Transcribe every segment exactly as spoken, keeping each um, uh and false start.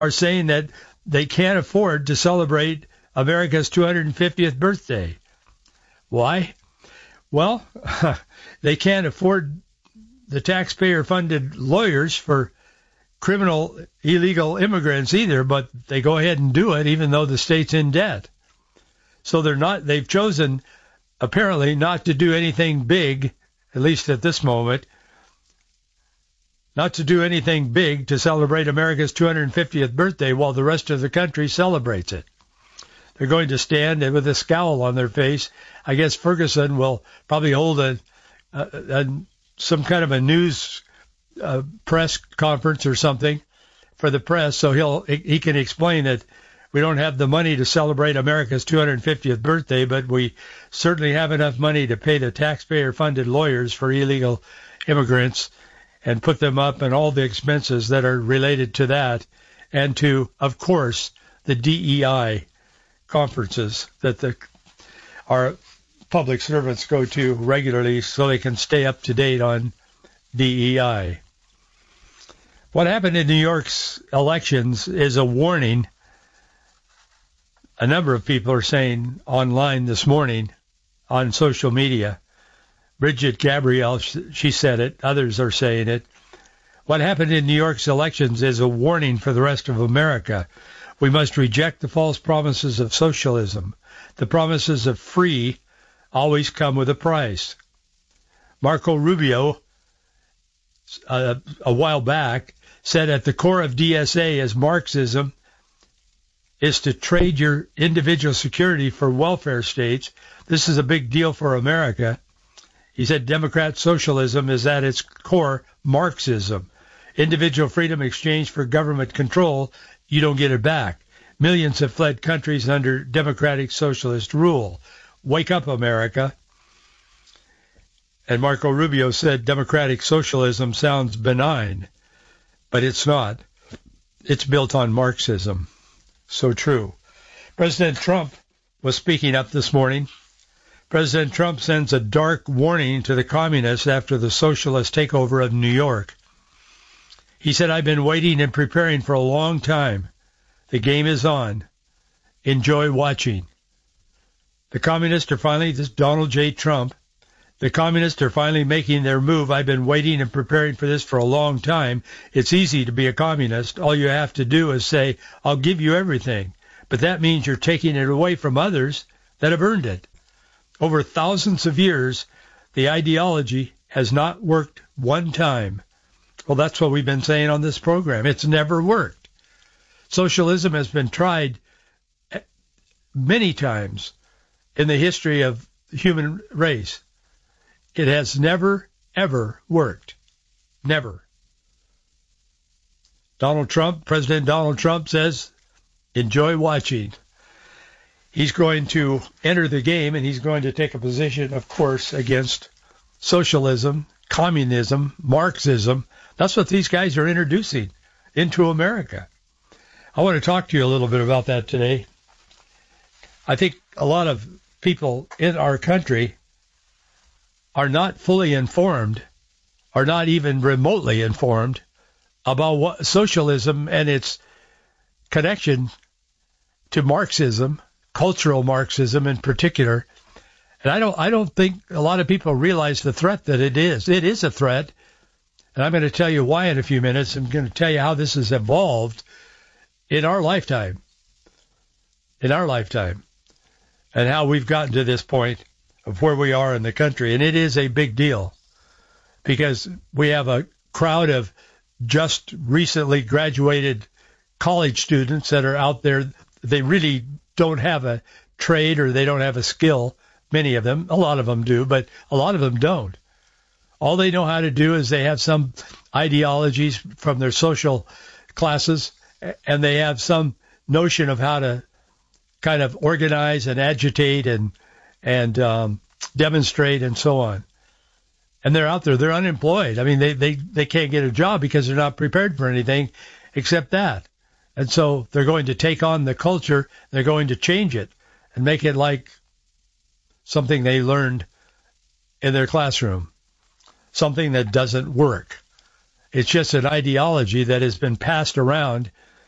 are saying that they can't afford to celebrate America's two hundred fiftieth birthday. Why? Well, they can't afford the taxpayer-funded lawyers for criminal, illegal immigrants either, but they go ahead and do it even though the state's in debt. So they're not, they've chosen apparently not to do anything big, at least at this moment, not to do anything big to celebrate America's two hundred fiftieth birthday while the rest of the country celebrates it. They're going to stand with a scowl on their face. I guess Ferguson will probably hold a, a, a some kind of a news uh, press conference or something for the press, so he'll he can explain that we don't have the money to celebrate America's two hundred fiftieth birthday, but we certainly have enough money to pay the taxpayer-funded lawyers for illegal immigrants and put them up and all the expenses that are related to that, and to, of course, the D E I conferences that the our public servants go to regularly so they can stay up to date on D E I. What happened in New York's elections is a warning. A number of people are saying online this morning on social media. Bridget Gabrielle, she said it. Others are saying it. What happened in New York's elections is a warning for the rest of America. We must reject the false promises of socialism. The promises of free always come with a price. Marco Rubio, uh, a while back, said at the core of D S A is Marxism is to trade your individual security for welfare states. This is a big deal for America. He said Democrat socialism is at its core Marxism. Individual freedom exchanged for government control, you don't get it back. Millions have fled countries under democratic socialist rule. Wake up, America. And Marco Rubio said democratic socialism sounds benign, but it's not. It's built on Marxism. So true. President Trump was speaking up this morning. President Trump sends a dark warning to the communists after the socialist takeover of New York. He said, I've been waiting and preparing for a long time. The game is on. Enjoy watching. The communists are finally, this Donald J. Trump, the communists are finally making their move. I've been waiting and preparing for this for a long time. It's easy to be a communist. All you have to do is say, I'll give you everything. But that means you're taking it away from others that have earned it. Over thousands of years, the ideology has not worked one time. Well, that's what we've been saying on this program. It's never worked. Socialism has been tried many times in the history of the human race. It has never, ever worked. Never. Donald Trump, President Donald Trump says, enjoy watching. He's going to enter the game, and he's going to take a position, of course, against socialism, communism, Marxism. That's what these guys are introducing into America. I want to talk to you a little bit about that today. I think a lot of people in our country are not fully informed, are not even remotely informed about what socialism and its connection to Marxism, cultural Marxism in particular. And I don't I don't think a lot of people realize the threat that it is. It is a threat. And I'm going to tell you why in a few minutes. I'm going to tell you how this has evolved in our lifetime. In our lifetime. And how we've gotten to this point of where we are in the country. And it is a big deal because we have a crowd of just recently graduated college students that are out there. They really don't have a trade or they don't have a skill. Many of them, a lot of them do, but a lot of them don't. All they know how to do is they have some ideologies from their social classes, and they have some notion of how to kind of organize and agitate and and um, demonstrate and so on. And they're out there. They're unemployed. I mean, they, they, they can't get a job because they're not prepared for anything except that. And so they're going to take on the culture. They're going to change it and make it like something they learned in their classroom, something that doesn't work. It's just an ideology that has been passed around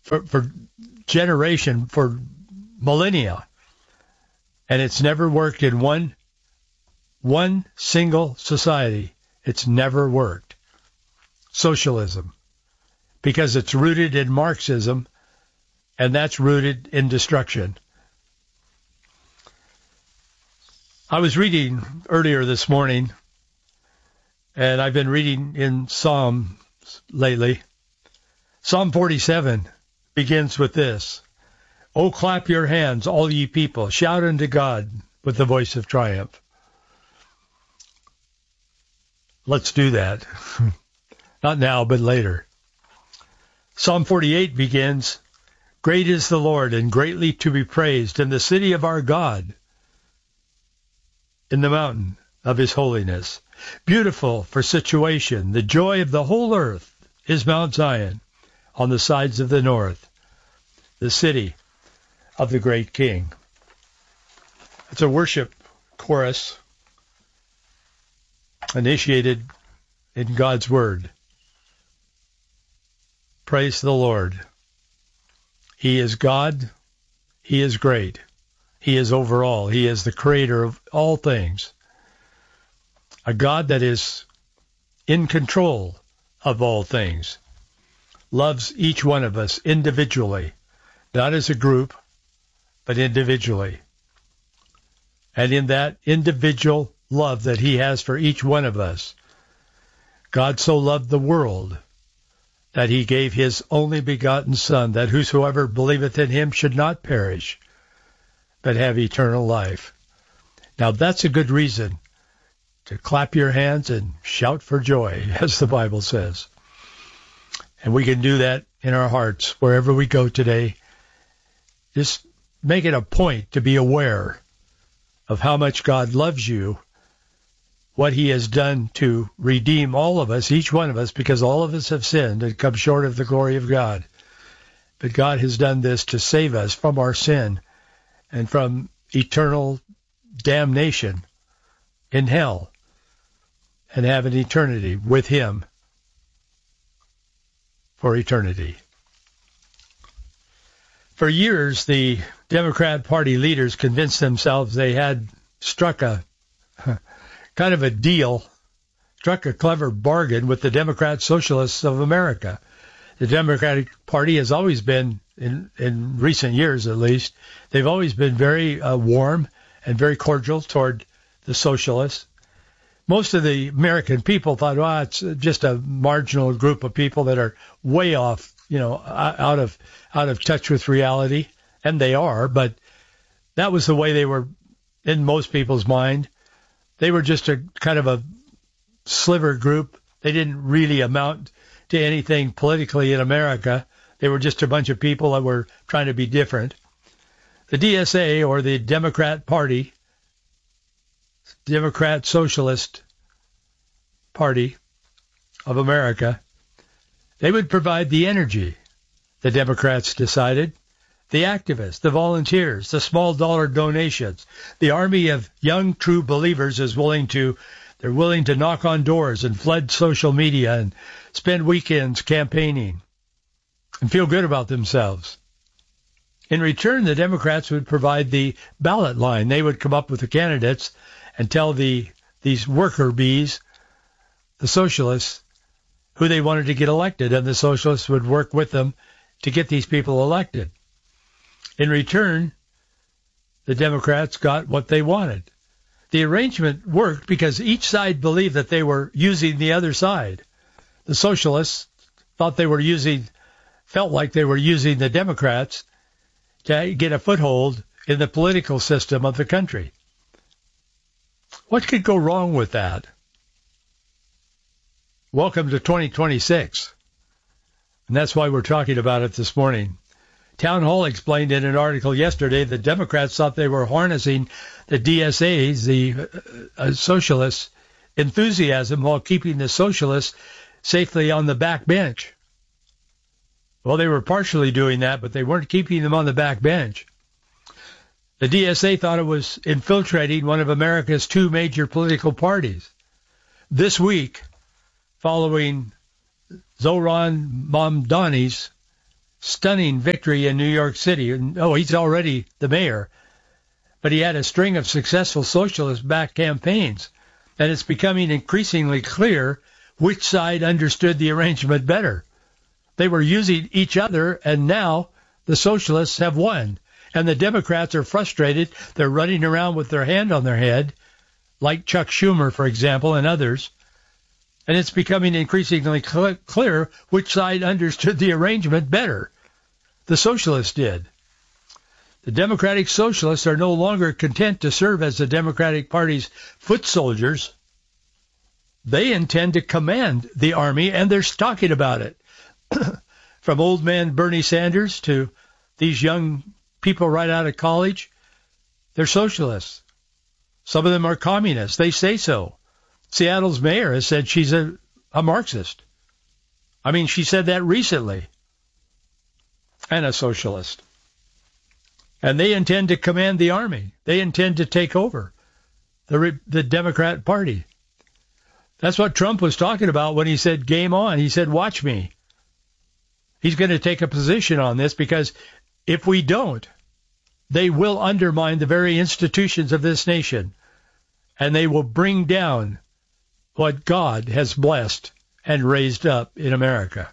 for, for generation, for millennia. And it's never worked in one, one single society. It's never worked. Socialism. Because it's rooted in Marxism, and that's rooted in destruction. I was reading earlier this morning, and I've been reading in Psalms lately. Psalm forty-seven begins with this. Oh, clap your hands, all ye people. Shout unto God with the voice of triumph. Let's do that. Not now, but later. Psalm forty-eight begins, Great is the Lord, and greatly to be praised in the city of our God, in the mountain of his holiness. Beautiful for situation, the joy of the whole earth is Mount Zion on the sides of the north, the city of the great King. It's a worship chorus initiated in God's Word. Praise the Lord. He is God. He is great. He is over all. He is the creator of all things. A God that is in control of all things. Loves each one of us individually, not as a group, but individually. And in that individual love that he has for each one of us, God so loved the world that he gave his only begotten Son, that whosoever believeth in him should not perish, but have eternal life. Now that's a good reason to clap your hands and shout for joy, as the Bible says. And we can do that in our hearts wherever we go today. Just make it a point to be aware of how much God loves you, what he has done to redeem all of us, each one of us, because all of us have sinned and come short of the glory of God. But God has done this to save us from our sin and from eternal damnation in hell, and have an eternity with him for eternity. For years, the Democrat Party leaders convinced themselves they had struck a kind of a deal, struck a clever bargain with the Democrat Socialists of America. The Democratic Party has always been, in, in recent years at least, they've always been very uh, warm and very cordial toward the socialists. Most of the American people thought, well, it's just a marginal group of people that are way off, you know, out of out of touch with reality, and they are, but that was the way they were in most people's mind. They were just a kind of a sliver group. They didn't really amount to anything politically in America. They were just a bunch of people that were trying to be different. The D S A, or the Democrat Party, Democrat Socialist Party of America, they would provide the energy, the Democrats decided, the activists, the volunteers, the small dollar donations. The army of young true believers is willing to, they're willing to knock on doors and flood social media and spend weekends campaigning and feel good about themselves. In return, the Democrats would provide the ballot line. They would come up with the candidates and tell the these worker bees, the socialists, who they wanted to get elected, and the socialists would work with them to get these people elected. In return, the Democrats got what they wanted. The arrangement worked because each side believed that they were using the other side. The socialists thought they were using, felt like they were using the Democrats to get a foothold in the political system of the country. What could go wrong with that? Welcome to twenty twenty-six. And that's why we're talking about it this morning. Town Hall explained in an article yesterday that Democrats thought they were harnessing the D S A's, the uh, uh, socialists' enthusiasm, while keeping the socialists safely on the back bench. Well, they were partially doing that, but they weren't keeping them on the back bench. The D S A thought it was infiltrating one of America's two major political parties. This week, following Zoran Mamdani's stunning victory in New York City. Oh, he's already the mayor. But he had a string of successful socialist-backed campaigns. And it's becoming increasingly clear which side understood the arrangement better. They were using each other, and now the socialists have won. And the Democrats are frustrated. They're running around with their hand on their head, like Chuck Schumer, for example, and others. And it's becoming increasingly cl- clear which side understood the arrangement better. The socialists did. The Democratic Socialists are no longer content to serve as the Democratic Party's foot soldiers. They intend to command the army, and they're talking about it. From old man Bernie Sanders to these young people right out of college, they're socialists. Some of them are communists. They say so. Seattle's mayor has said she's a, a Marxist. I mean, she said that recently. And a socialist. And they intend to command the army. They intend to take over the the Democrat Party. That's what Trump was talking about when he said, game on. He said, watch me. He's going to take a position on this because if we don't, they will undermine the very institutions of this nation. And they will bring down what God has blessed and raised up in America.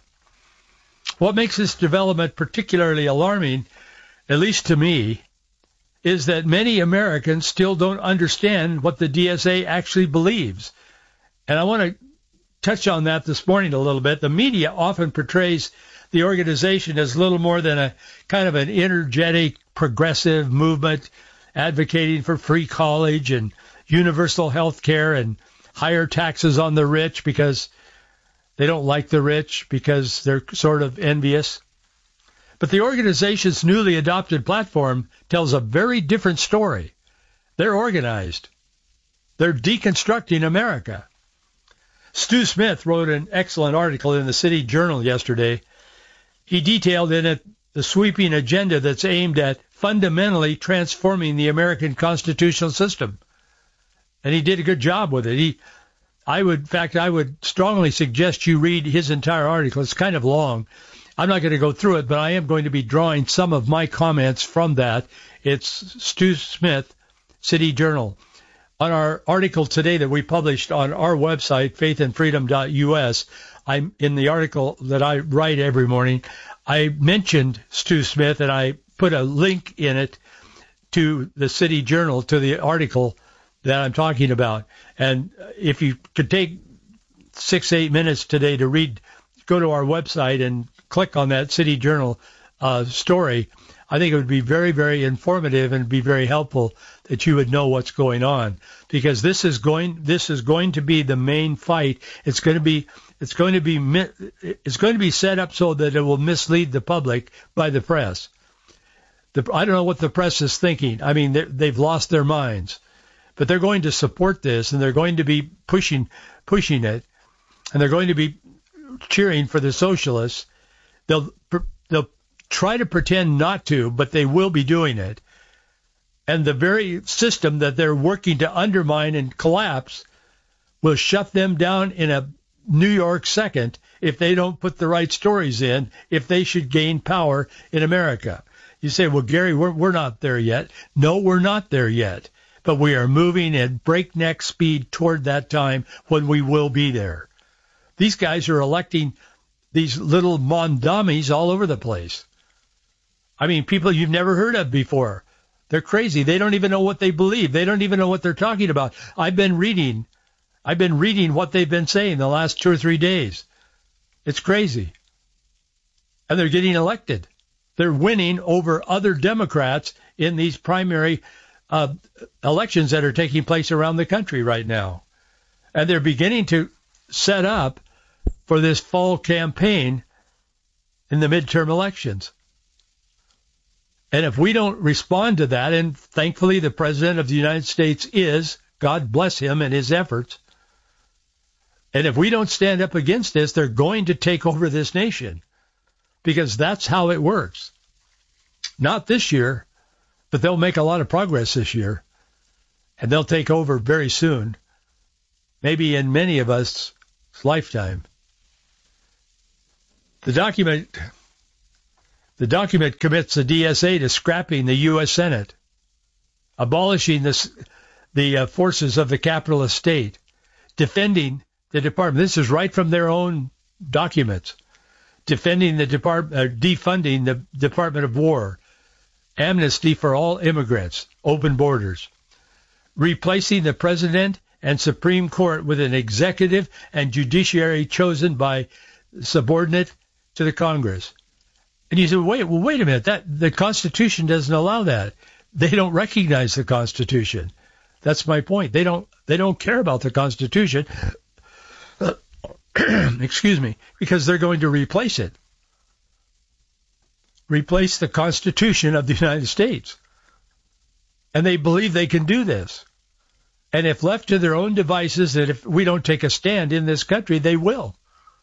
What makes this development particularly alarming, at least to me, is that many Americans still don't understand what the D S A actually believes. And I want to touch on that this morning a little bit. The media often portrays the organization as little more than a kind of an energetic, progressive movement advocating for free college and universal health care and higher taxes on the rich because they don't like the rich because they're sort of envious. But the organization's newly adopted platform tells a very different story. They're organized. They're deconstructing America. Stu Smith wrote an excellent article in the City Journal yesterday. He detailed in it the sweeping agenda that's aimed at fundamentally transforming the American constitutional system. And he did a good job with it. He, I would, in fact, I would strongly suggest you read his entire article. It's kind of long. I'm not going to go through it, but I am going to be drawing some of my comments from that. It's Stu Smith, City Journal. On our article today that we published on our website, faith and freedom dot U S, I'm in the article that I write every morning, I mentioned Stu Smith, and I put a link in it to the City Journal, to the article that I'm talking about. And if you could take six, eight minutes today to read, go to our website and click on that City Journal uh, story, I think it would be very, very informative and be very helpful that you would know what's going on, because this is going this is going to be the main fight. It's going to be it's going to be it's going to be set up so that it will mislead the public by the press. The, I don't know what the press is thinking. I mean, they've lost their minds, but they're going to support this, and they're going to be pushing pushing it, and they're going to be cheering for the socialists. They'll they'll try to pretend not to, but they will be doing it. And the very system that they're working to undermine and collapse will shut them down in a New York second if they don't put the right stories in, if they should gain power in America. You say, well, Gary, we're, we're not there yet. No, we're not there yet. But we are moving at breakneck speed toward that time when we will be there. These guys are electing these little mondamis all over the place. I mean, people you've never heard of before. They're crazy. They don't even know what they believe. They don't even know what they're talking about. I've been reading. I've been reading what they've been saying the last two or three days. It's crazy. And they're getting elected. They're winning over other Democrats in these primary uh, elections that are taking place around the country right now. And they're beginning to set up for this fall campaign in the midterm elections. And if we don't respond to that, and thankfully the President of the United States is, God bless him and his efforts, and if we don't stand up against this, they're going to take over this nation, because that's how it works. Not this year, but they'll make a lot of progress this year, and they'll take over very soon, maybe in many of us' lifetime. The document The document commits the D S A to scrapping the U S Senate, abolishing this, the uh, forces of the capitalist state, defending the department. This is right from their own documents. Defending the department, uh, defunding the Department of War, amnesty for all immigrants, open borders, replacing the president and Supreme Court with an executive and judiciary chosen by subordinate to the Congress. And you say, wait, well, wait a minute. That the Constitution doesn't allow that. They don't recognize the Constitution. That's my point. They don't. They don't care about the Constitution. Excuse me, because they're going to replace it. Replace the Constitution of the United States. And they believe they can do this. And if left to their own devices, that if we don't take a stand in this country, they will.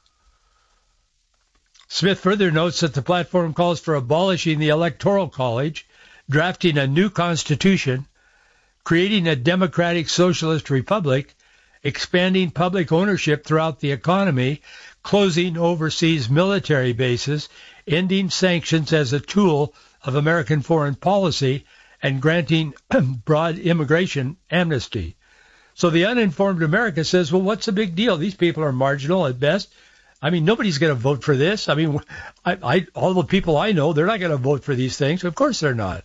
Smith further notes that the platform calls for abolishing the Electoral College, drafting a new constitution, creating a democratic socialist republic, expanding public ownership throughout the economy, closing overseas military bases, ending sanctions as a tool of American foreign policy, and granting broad immigration amnesty. So the uninformed America says, well, what's the big deal? These people are marginal at best. I mean, nobody's going to vote for this. I mean, I, I, all the people I know, they're not going to vote for these things. Of course they're not.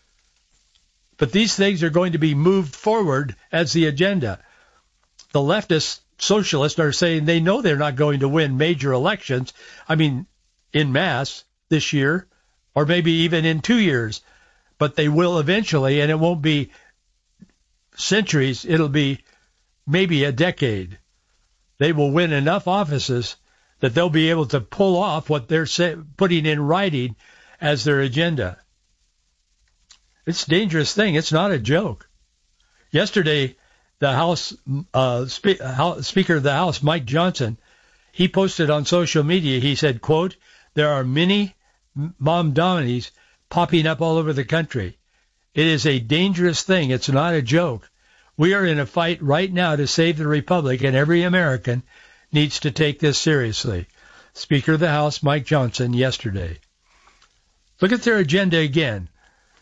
But these things are going to be moved forward as the agenda. The leftist socialists are saying they know they're not going to win major elections, I mean, en masse this year, or maybe even in two years. But they will eventually, and it won't be centuries. It'll be maybe a decade. They will win enough offices that they'll be able to pull off what they're say, putting in writing as their agenda. It's a dangerous thing. It's not a joke. Yesterday, the House, uh, spe- House Speaker of the House, Mike Johnson, he posted on social media, he said, quote, there are many Mamdani's popping up all over the country. It is a dangerous thing. It's not a joke. We are in a fight right now to save the Republic, and every American needs to take this seriously. Speaker of the House, Mike Johnson, yesterday. Look at their agenda again.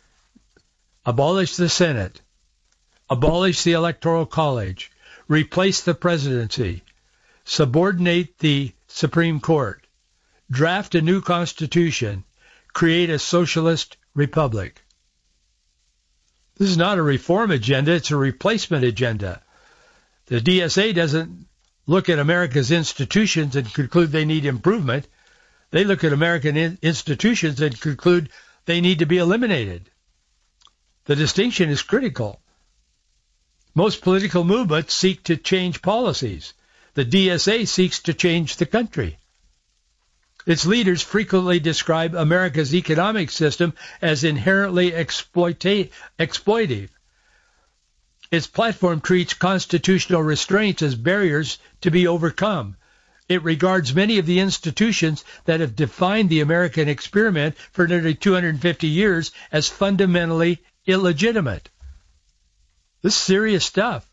Abolish the Senate. Abolish the Electoral College. Replace the presidency. Subordinate the Supreme Court. Draft a new constitution. Create a socialist republic. This is not a reform agenda. It's a replacement agenda. The D S A doesn't look at America's institutions and conclude they need improvement. They look at American in- institutions and conclude they need to be eliminated. The distinction is critical. Most political movements seek to change policies. The D S A seeks to change the country. Its leaders frequently describe America's economic system as inherently exploita- exploitive. Its platform treats constitutional restraints as barriers to be overcome. It regards many of the institutions that have defined the American experiment for nearly two hundred fifty years as fundamentally illegitimate. This is serious stuff.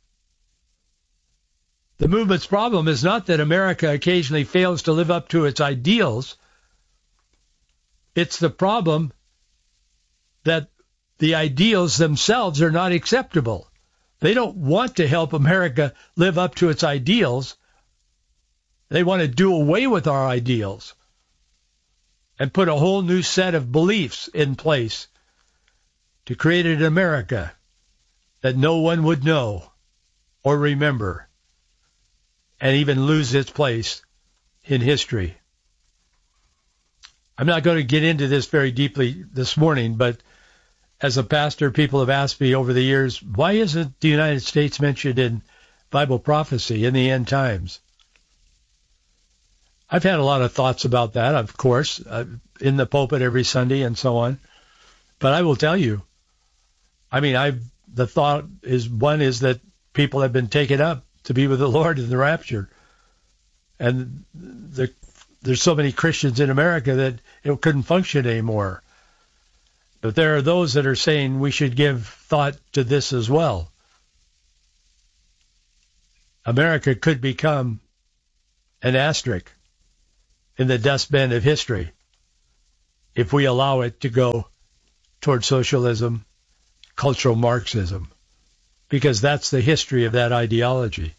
The movement's problem is not that America occasionally fails to live up to its ideals. It's the problem that the ideals themselves are not acceptable. They don't want to help America live up to its ideals. They want to do away with our ideals and put a whole new set of beliefs in place to create an America that no one would know or remember, and even lose its place in history. I'm not going to get into this very deeply this morning, but as a pastor, people have asked me over the years, why isn't the United States mentioned in Bible prophecy in the end times? I've had a lot of thoughts about that, of course, uh, in the pulpit every Sunday and so on. But I will tell you, I mean, I've the thought is, one is that people have been taken up to be with the Lord in the rapture. And the, there's so many Christians in America that it couldn't function anymore. But there are those that are saying we should give thought to this as well. America could become an asterisk in the dustbin of history. if we allow it to go toward socialism, cultural Marxism, because that's the history of that ideology.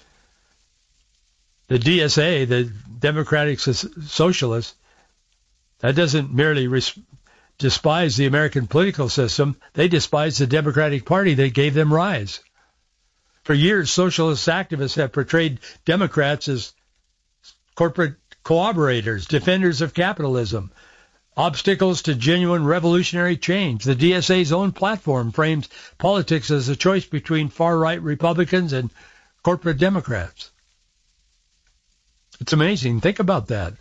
The D S A, the Democratic Socialists, that doesn't merely res- despise the American political system, they despise the Democratic Party that gave them rise. For years, socialist activists have portrayed Democrats as corporate cooperators, defenders of capitalism, obstacles to genuine revolutionary change. The D S A's own platform frames politics as a choice between far-right Republicans and corporate Democrats. It's amazing. Think about that.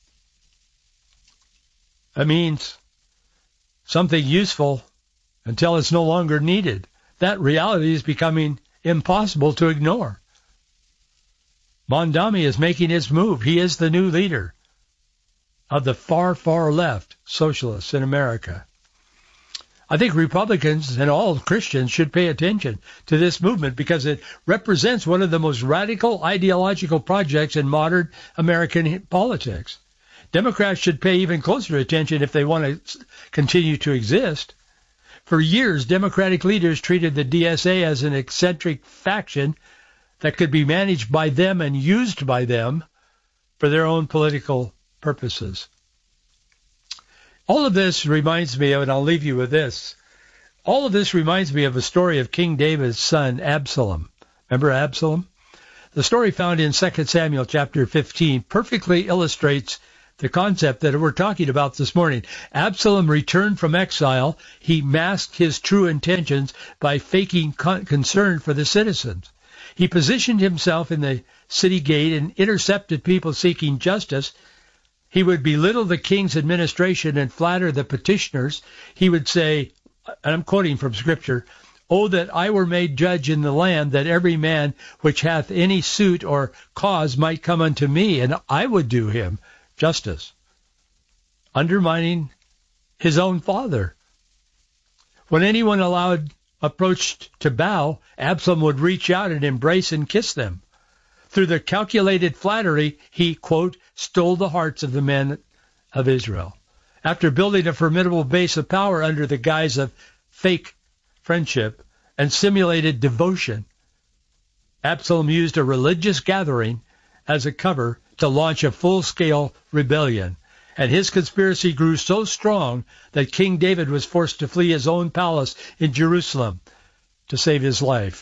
That means something useful until it's no longer needed. That reality is becoming impossible to ignore. Mondami is making his move. He is the new leader of the far, far left socialists in America. I think Republicans and all Christians should pay attention to this movement because it represents one of the most radical ideological projects in modern American politics. Democrats should pay even closer attention if they want to continue to exist. For years, Democratic leaders treated the D S A as an eccentric faction that could be managed by them and used by them for their own political purposes. All of this reminds me of, and I'll leave you with this, all of this reminds me of a story of King David's son, Absalom. Remember Absalom? The story found in Second Samuel chapter fifteen perfectly illustrates the concept that we're talking about this morning. Absalom returned from exile. He masked his true intentions by faking con- concern for the citizens. He positioned himself in the city gate and intercepted people seeking justice. He would belittle the king's administration and flatter the petitioners. He would say, and I'm quoting from Scripture, "Oh, that I were made judge in the land, that every man which hath any suit or cause might come unto me, and I would do him justice," undermining his own father. When anyone allowed approached to bow, Absalom would reach out and embrace and kiss them. Through the calculated flattery, he, quote, stole the hearts of the men of Israel. After building a formidable base of power under the guise of fake friendship and simulated devotion, Absalom used a religious gathering as a cover to launch a full-scale rebellion. And his conspiracy grew so strong that King David was forced to flee his own palace in Jerusalem to save his life.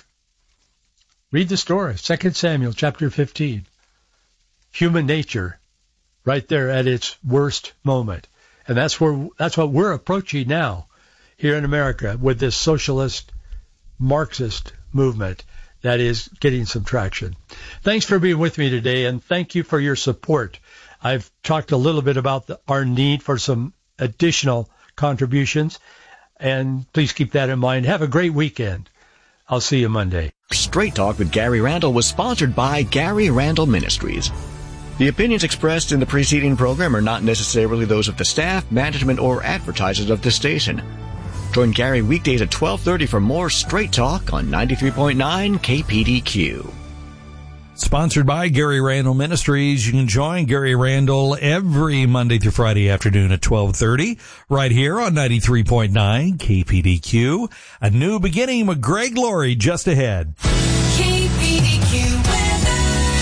Read the story, Second Samuel chapter fifteen. Human nature right there at its worst moment. And that's where that's what we're approaching now here in America with this socialist Marxist movement that is getting some traction. Thanks for being with me today, and thank you for your support. I've talked a little bit about the, our need for some additional contributions, and please keep that in mind. Have a great weekend. I'll see you Monday. Straight Talk with Gary Randall was sponsored by Gary Randall Ministries. The opinions expressed in the preceding program are not necessarily those of the staff, management, or advertisers of this station. Join Gary weekdays at twelve thirty for more Straight Talk on ninety-three point nine K P D Q. Sponsored by Gary Randall Ministries. You can join Gary Randall every Monday through Friday afternoon at twelve thirty right here on ninety-three point nine K P D Q. A new beginning with Greg Laurie just ahead. K P D Q weather.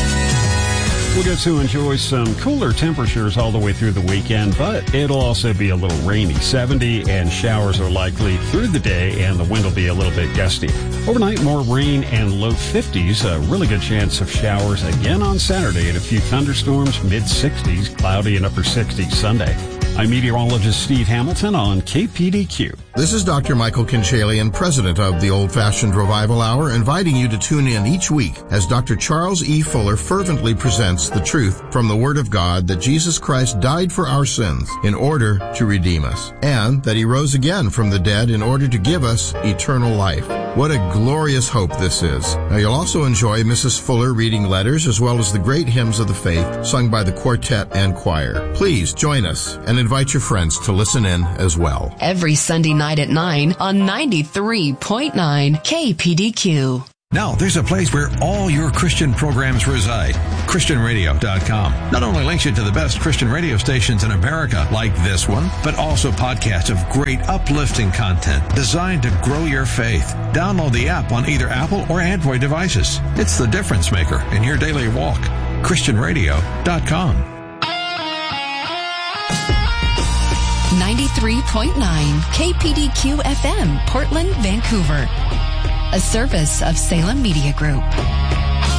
We'll get to enjoy some cooler temperatures all the way through the weekend, but it'll also be a little rainy. seventy and showers are likely through the day, and the wind will be a little bit gusty. Overnight, more rain and low fifties. A really good chance of showers again on Saturday and a few thunderstorms, mid sixties, cloudy and upper sixties Sunday. I'm meteorologist Steve Hamilton on K P D Q. This is Doctor Michael Kinchalian, president of the Old Fashioned Revival Hour, inviting you to tune in each week as Doctor Charles E. Fuller fervently presents the truth from the Word of God that Jesus Christ died for our sins in order to redeem us, and that He rose again from the dead in order to give us eternal life. What a glorious hope this is. Now, you'll also enjoy Missus Fuller reading letters as well as the great hymns of the faith sung by the quartet and choir. Please join us and invite your friends to listen in as well. Every Sunday night at nine on ninety-three point nine K P D Q. Now, there's a place where all your Christian programs reside. Christian radio dot com not only links you to the best Christian radio stations in America, like this one, but also podcasts of great uplifting content designed to grow your faith. Download the app on either Apple or Android devices. It's the difference maker in your daily walk. Christian radio dot com. ninety-three point nine K P D Q F M, Portland, Vancouver. A service of Salem Media Group.